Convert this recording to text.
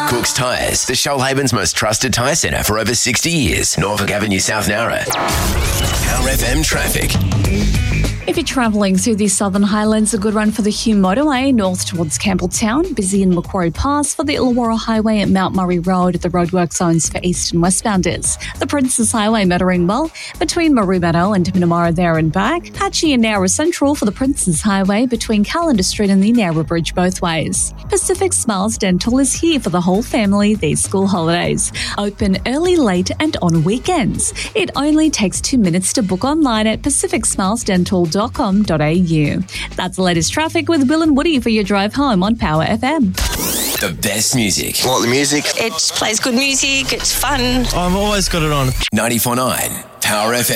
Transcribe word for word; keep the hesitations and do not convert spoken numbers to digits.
Cook's Tyres, the Shoalhaven's most trusted tyre centre for over sixty years. Norfolk Avenue, South Nowra. Power F M traffic. If you're travelling through the Southern Highlands, a good run for the Hume Motorway north towards Campbelltown. Busy in Macquarie Pass for the Illawarra Highway at Mount Murray Road at the roadwork zones for east and westbounders. The Princes Highway motoring well between Maru Meadow and Minamara there and back. Patchy and Nowra Central for the Princes Highway between Calendar Street and the Nowra Bridge both ways. Pacific Smiles Dental is here for the whole family these school holidays. Open early, late and on weekends. It only takes two minutes to book online at pacific smiles dental dot com dot a u. That's the latest traffic with Will and Woody for your drive home on Power F M. The best music. What, the music? It plays good music, it's fun. I've always got it on. ninety-four point nine Power F M.